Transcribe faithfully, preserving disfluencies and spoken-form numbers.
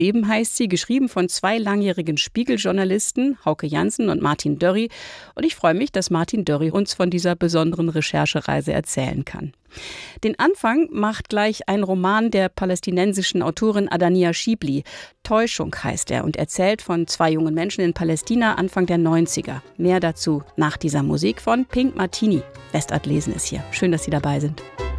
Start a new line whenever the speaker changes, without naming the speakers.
Eben heißt sie, geschrieben von zwei langjährigen Spiegel-Journalisten, Hauke Jansen und Martin Dörri. Und ich freue mich, dass Martin Dörri uns von dieser besonderen Recherchereise erzählen kann. Den Anfang macht gleich ein Roman der palästinensischen Autorin Adania Schibli. Täuschung heißt er und erzählt von zwei jungen Menschen in Palästina Anfang der neunziger. Mehr dazu nach dieser Musik von Pink Martini. Westart lesen ist hier. Schön, dass Sie dabei sind.